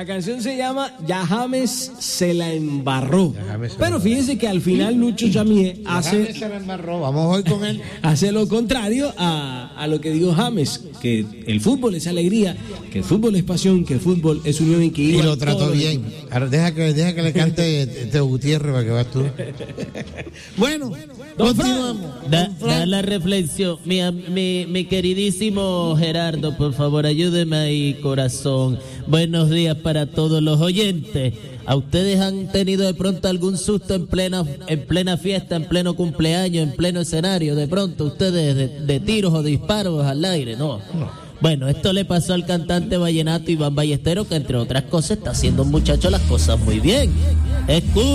La canción se llama Ya James se la embarró. Pero fíjense que al final Lucho Chamié hace... se la embarró, vamos hoy con él. Hace lo contrario a lo que dijo James, que el fútbol es alegría, que el fútbol es pasión, que el fútbol es unión y que... Y lo trató bien. Ahora deja que le cante Teo Gutiérrez para que vas tú. Bueno, continuamos. Da la reflexión. Mi queridísimo Gerardo, por favor, ayúdeme ahí, corazón. Buenos días para todos los oyentes. ¿A ustedes han tenido de pronto algún susto en plena fiesta, en pleno cumpleaños, en pleno escenario? De pronto ustedes de tiros o disparos al aire, ¿no? Bueno, esto le pasó al cantante vallenato Iván Ballesteros, que entre otras cosas está haciendo un muchacho las cosas muy bien.